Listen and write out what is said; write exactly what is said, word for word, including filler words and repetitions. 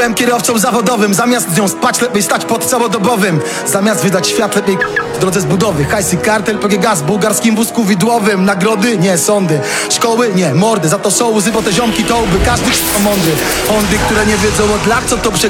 Byłem kierowcą zawodowym, zamiast z nią spać lepiej stać pod całodobowym. Zamiast wydać świat lepiej w drodze zbudowy. Hajsy, kartel, P G gaz, bułgarskim wózku widłowym. Nagrody? Nie, sądy. Szkoły? Nie, mordy. Za to są łzy, bo te ziomki to łby. Każdy k***a mądry. Ondy, które nie wiedzą od lat co to prze...